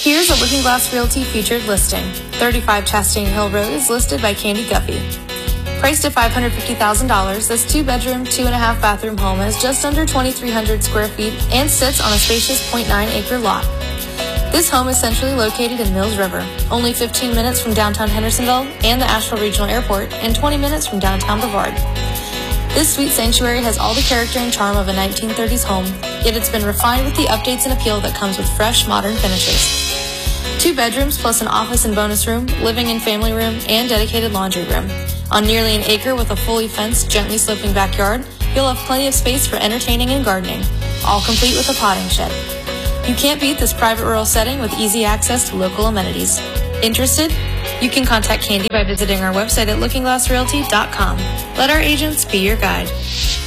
Here's a Looking Glass Realty featured listing. 35 Chastain Hill Road is listed by Candy Guffey. Priced at $550,000, this 2-bedroom, 2.5-bathroom home is just under 2,300 square feet and sits on a spacious 0.9-acre lot. This home is centrally located in Mills River, only 15 minutes from downtown Hendersonville and the Asheville Regional Airport, and 20 minutes from downtown Brevard. This sweet sanctuary has all the character and charm of a 1930s home, yet it's been refined with the updates and appeal that comes with fresh, modern finishes. 2 bedrooms plus an office and bonus room, living and family room, and dedicated laundry room. On nearly an acre with a fully fenced, gently sloping backyard, you'll have plenty of space for entertaining and gardening, all complete with a potting shed. You can't beat this private rural setting with easy access to local amenities. Interested? You can contact Candy by visiting our website at lookingglassrealty.com. Let our agents be your guide.